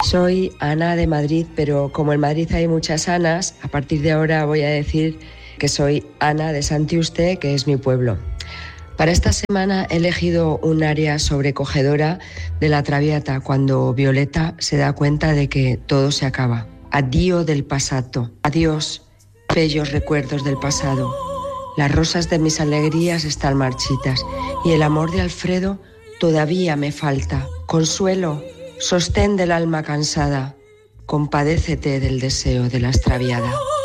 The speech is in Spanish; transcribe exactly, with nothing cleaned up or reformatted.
Soy Ana de Madrid, pero como en Madrid hay muchas Anas, a partir de ahora voy a decir que soy Ana de Santiuste, que es mi pueblo. Para esta semana he elegido un área sobrecogedora de La Traviata, cuando Violeta se da cuenta de que todo se acaba. Addio del passato. Adiós, bellos recuerdos del pasado. Las rosas de mis alegrías están marchitas y el amor de Alfredo todavía me falta. Consuelo, sostén del alma cansada, compadécete del deseo de la extraviada.